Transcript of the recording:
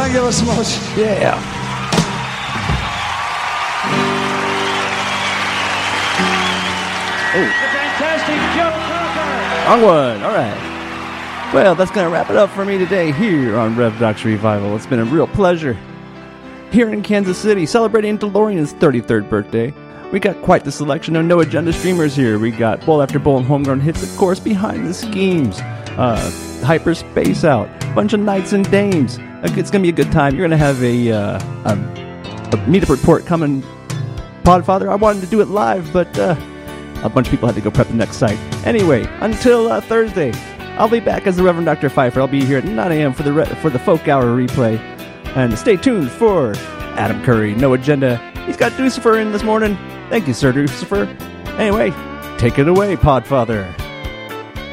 Thank you so much. Yeah. The fantastic Joe Cocker. Wrong one. All right. Well, that's going to wrap it up for me today here on Rev Doctor Revival. It's been a real pleasure. Here in Kansas City, celebrating DeLorean's 33rd birthday. We got quite the selection of no agenda streamers here. We got bowl after bowl and homegrown hits, of course, behind the schemes. Hyperspace out. Bunch of knights and dames. It's going to be a good time. You're going to have a meetup report coming. Podfather, I wanted to do it live, but a bunch of people had to go prep the next site. Anyway, until Thursday, I'll be back as the Reverend Dr. Pfeiffer. I'll be here at 9 a.m. for the Folk Hour replay. And stay tuned for Adam Curry, No Agenda. He's got Lucifer in this morning. Thank you, Sir Lucifer. Anyway, take it away, Podfather.